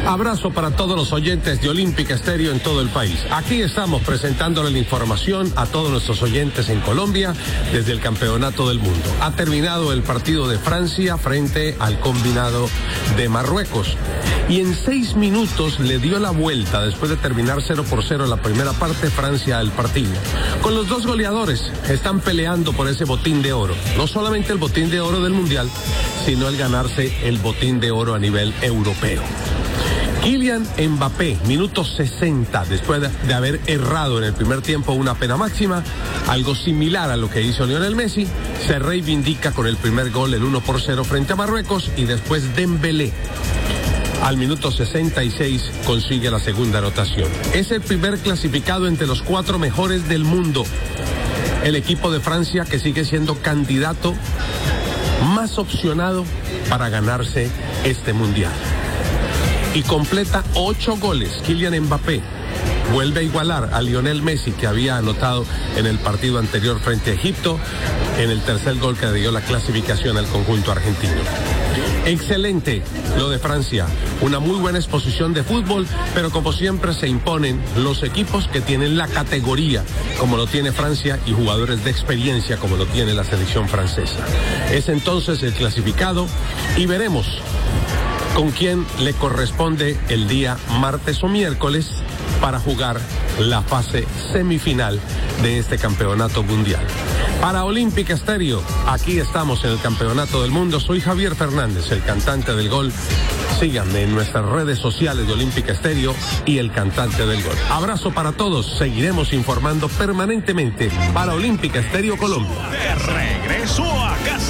Abrazo para todos los oyentes de Olímpica Estéreo en todo el país. Aquí estamos presentándole la información a todos nuestros oyentes en Colombia desde el Campeonato del Mundo. Ha terminado el partido de Francia frente al combinado de Marruecos. Y en 6 minutos le dio la vuelta después de terminar 0-0 en la primera parte Francia al partido. Con los dos goleadores están peleando por ese botín de oro. No solamente el botín de oro del Mundial, sino el ganarse el botín de oro a nivel europeo. Kylian Mbappé, minuto 60, después de haber errado en el primer tiempo una pena máxima, algo similar a lo que hizo Lionel Messi, se reivindica con el primer gol, el 1-0 frente a Marruecos, y después Dembélé, al minuto 66, consigue la segunda anotación. Es el primer clasificado entre los 4 mejores del mundo. El equipo de Francia, que sigue siendo candidato más opcionado para ganarse este Mundial. Y completa 8 goles. Kylian Mbappé vuelve a igualar a Lionel Messi, que había anotado en el partido anterior frente a Egipto, en el tercer gol que dio la clasificación al conjunto argentino. Excelente lo de Francia, una muy buena exposición de fútbol, pero como siempre se imponen los equipos que tienen la categoría, como lo tiene Francia, y jugadores de experiencia, como lo tiene la selección francesa. Es entonces el clasificado y veremos con quién le corresponde el día martes o miércoles para jugar la fase semifinal de este campeonato mundial. Para Olímpica Estéreo, aquí estamos en el Campeonato del Mundo. Soy Javier Fernández, el cantante del gol. Síganme en nuestras redes sociales de Olímpica Estéreo y el cantante del gol. Abrazo para todos. Seguiremos informando permanentemente para Olímpica Estéreo Colombia. De regreso a casa.